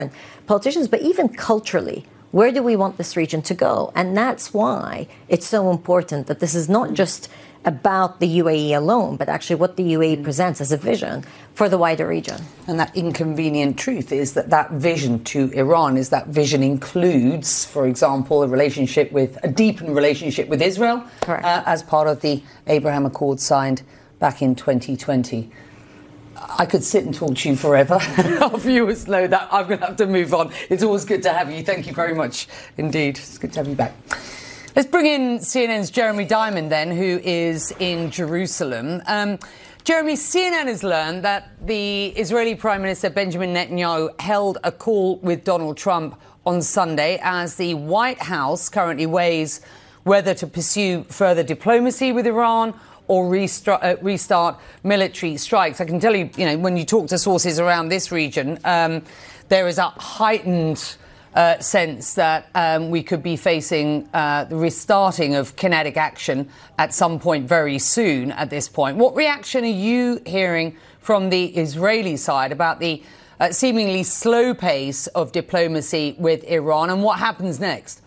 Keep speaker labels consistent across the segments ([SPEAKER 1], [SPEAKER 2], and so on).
[SPEAKER 1] politicians, but even culturally, where do we want this region to go? And that's why it's so important that this is not just about the UAE alone, but actually what the UAE presents as a vision for the wider region.
[SPEAKER 2] And that inconvenient truth is that that vision to Iran is that vision includes, for example, a deepened relationship with Israel, as part of the Abraham Accords signed back in 2020. I could sit and talk to you forever. Our viewers know that. I'm going to have to move on. It's always good to have you. Thank you very much indeed. It's good to have you back. Let's bring in CNN's Jeremy Diamond then, who is in Jerusalem. Jeremy, CNN has learned that the Israeli Prime Minister Benjamin Netanyahu held a call with Donald Trump on Sunday as the White House currently weighs whether to pursue further diplomacy with Iran or restart military strikes. I can tell you, when you talk to sources around this region, there is a heightened sense that we could be facing the restarting of kinetic action at some point very soon at this point. What reaction are you hearing from the Israeli side about the seemingly slow pace of diplomacy with Iran, and what happens next?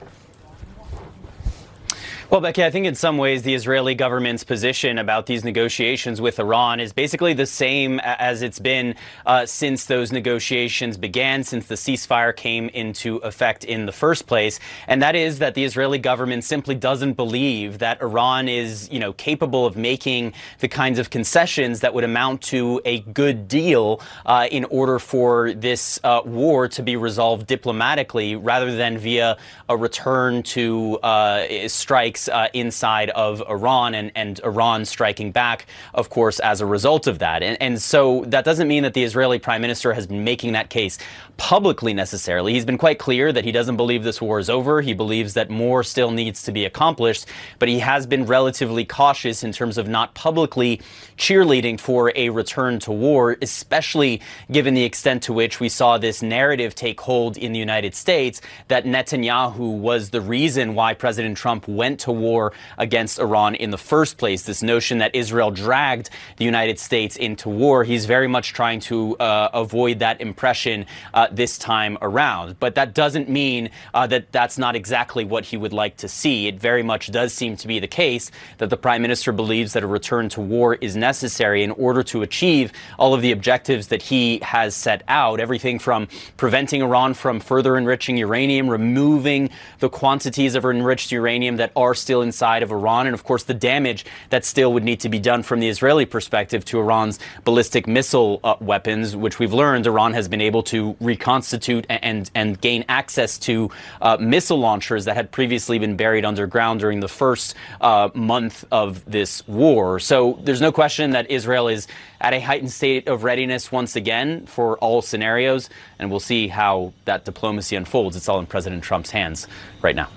[SPEAKER 3] Well, Becky, I think in some ways the Israeli government's position about these negotiations with Iran is basically the same as it's been since those negotiations began, since the ceasefire came into effect in the first place. And that is that the Israeli government simply doesn't believe that Iran is, capable of making the kinds of concessions that would amount to a good deal in order for this war to be resolved diplomatically rather than via a return to strikes inside of Iran and Iran striking back, of course, as a result of that. And so that doesn't mean that the Israeli prime minister has been making that case publicly necessarily. He's been quite clear that he doesn't believe this war is over. He believes that more still needs to be accomplished, but he has been relatively cautious in terms of not publicly cheerleading for a return to war, especially given the extent to which we saw this narrative take hold in the United States that Netanyahu was the reason why President Trump went to war against Iran in the first place. This notion that Israel dragged the United States into war, he's very much trying to avoid that impression this time around. But that doesn't mean that that's not exactly what he would like to see. It very much does seem to be the case that the Prime Minister believes that a return to war is necessary in order to achieve all of the objectives that he has set out, everything from preventing Iran from further enriching uranium, removing the quantities of enriched uranium that are still inside of Iran, and of course the damage that still would need to be done from the Israeli perspective to Iran's ballistic missile weapons, which we've learned Iran has been able to reconstitute and gain access to missile launchers that had previously been buried underground during the first month of this war. So there's no question that Israel is at a heightened state of readiness once again for all scenarios, and we'll see how that diplomacy unfolds. It's all in President Trump's hands right now.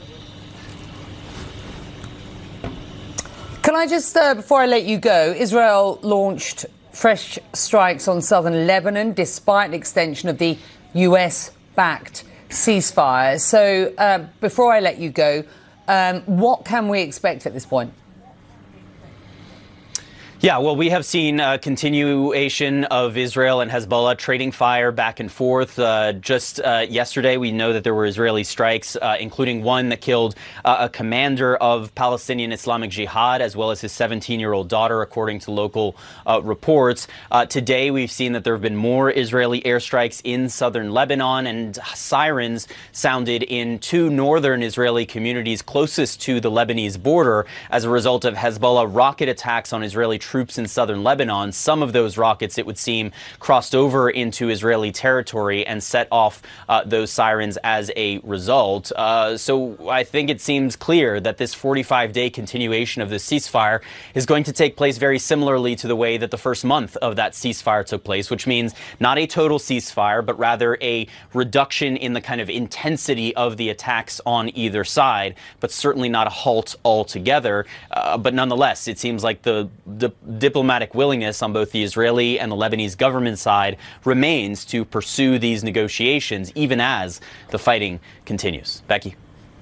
[SPEAKER 2] Can I just, before I let you go, Israel launched fresh strikes on southern Lebanon despite an extension of the US-backed ceasefire. So before I let you go, what can we expect at this point?
[SPEAKER 3] Yeah, well, we have seen a continuation of Israel and Hezbollah trading fire back and forth. Just yesterday, we know that there were Israeli strikes, including one that killed a commander of Palestinian Islamic Jihad, as well as his 17-year-old daughter, according to local reports. Today, we've seen that there have been more Israeli airstrikes in southern Lebanon, and sirens sounded in two northern Israeli communities closest to the Lebanese border as a result of Hezbollah rocket attacks on Israeli troops in southern Lebanon. Some of those rockets, it would seem, crossed over into Israeli territory and set off those sirens as a result. So I think it seems clear that this 45-day continuation of the ceasefire is going to take place very similarly to the way that the first month of that ceasefire took place, which means not a total ceasefire, but rather a reduction in the kind of intensity of the attacks on either side, but certainly not a halt altogether. But nonetheless, it seems like the diplomatic willingness on both the Israeli and the Lebanese government side remains to pursue these negotiations, even as the fighting continues. Becky.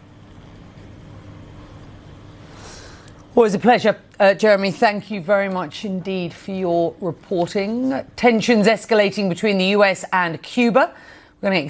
[SPEAKER 2] Always a pleasure, Jeremy. Thank you very much indeed for your reporting. Tensions escalating between the US and Cuba, We're going to